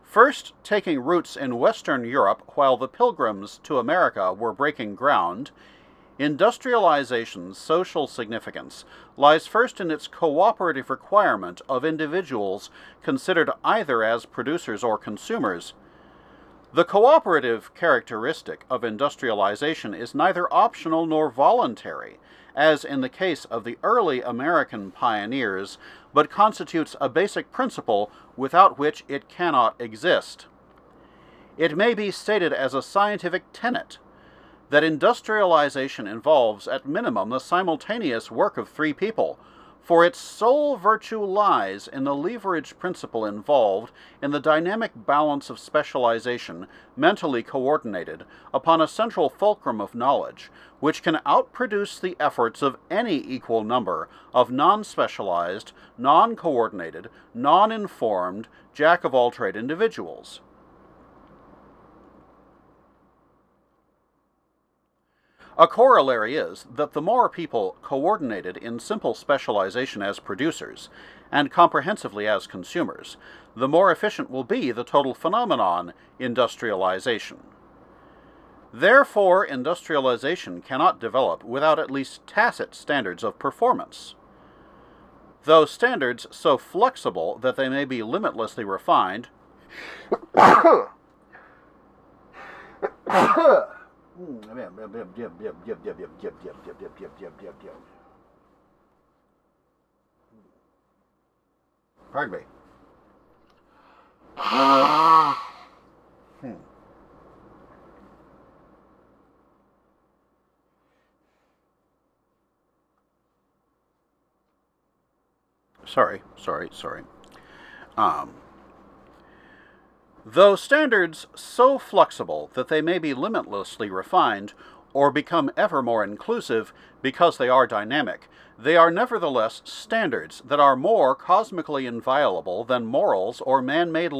First taking roots in Western Europe while the Pilgrims to America were breaking ground, industrialization's social significance lies first in its cooperative requirement of individuals considered either as producers or consumers. The cooperative characteristic of industrialization is neither optional nor voluntary, as in the case of the early American pioneers, but constitutes a basic principle without which it cannot exist. It may be stated as a scientific tenet that industrialization involves at minimum the simultaneous work of three people, for its sole virtue lies in the leverage principle involved in the dynamic balance of specialization, mentally coordinated, upon a central fulcrum of knowledge, which can outproduce the efforts of any equal number of non-specialized, non-coordinated, non-informed, jack-of-all-trade individuals. A corollary is that the more people coordinated in simple specialization as producers, and comprehensively as consumers, the more efficient will be the total phenomenon, industrialization. Therefore, industrialization cannot develop without at least tacit standards of performance. Though standards so flexible that they may be limitlessly refined, Pardon me. Sorry. Though standards so flexible that they may be limitlessly refined, or become ever more inclusive because they are dynamic, they are nevertheless standards that are more cosmically inviolable than morals or man-made